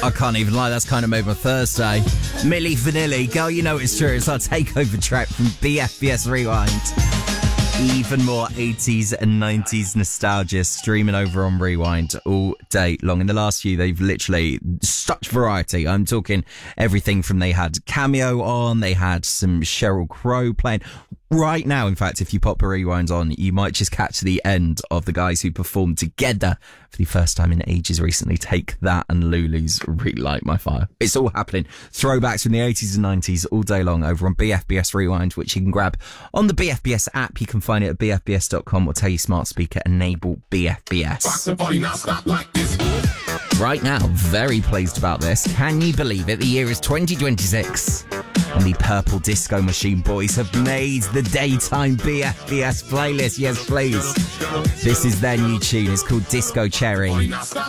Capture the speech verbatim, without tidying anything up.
I can't even lie, that's kind of made my Thursday. Milli Vanilli, girl, you know it's true. It's our takeover track from B F B S Rewind. Even more eighties and nineties nostalgia streaming over on Rewind all day long. In the last few, they've literally such variety. I'm talking everything from they had Cameo on, they had some Sheryl Crow playing. Right now, in fact, if you pop a Rewind on, you might just catch the end of the guys who performed together for the first time in ages recently. Take That and Lulu's Relight My Fire. It's all happening. Throwbacks from the eighties and nineties all day long over on B F B S Rewind, which you can grab on the B F B S app. You can find it at b f b s dot com or tell your smart speaker, enable B F B S. Right now, very pleased about this. Can you believe it? The year is twenty twenty-six. And the Purple Disco Machine boys have made the daytime B F B S playlist. Yes, please. This is their new tune. It's called Disco Cherry.